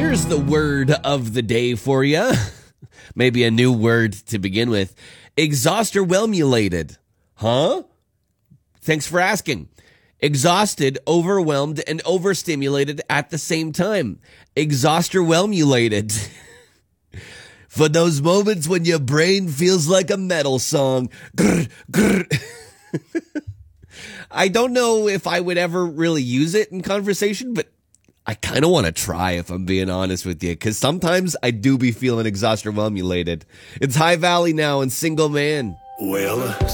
Here's the word of the day for you. Maybe a new word to begin with. Exhausterwhelmulated. Huh? Thanks for asking. Exhausted, overwhelmed, and overstimulated at the same time. Exhausterwhelmulated. For those moments when your brain feels like a metal song. Grr, grr. I don't know if I would ever really use it in conversation, but I kind of want to try, if I'm being honest with you, because sometimes I do be feeling exhausterwhelmulated. It's High Valley now and Single Man. Well,